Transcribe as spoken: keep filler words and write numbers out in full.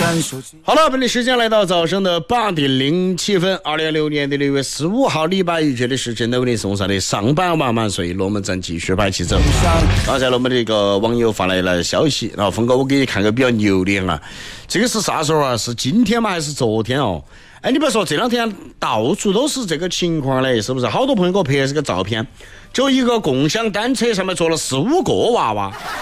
好了，本地时间来到早上的八点零七分，二零二六年的六月十五号，礼拜一，这里是真的为你送上的上班万万岁，龙门阵继续摆起走。刚才我们的一个网友发来了消息，然后峰哥我给你看个比较牛的啊，这个是啥时候啊？是今天吗？还是昨天哦？哎，你别说，这两天到处都是这个情况嘞，是不是？好多朋友给我拍这个照片，就一个共享单车上面坐了四五个娃娃，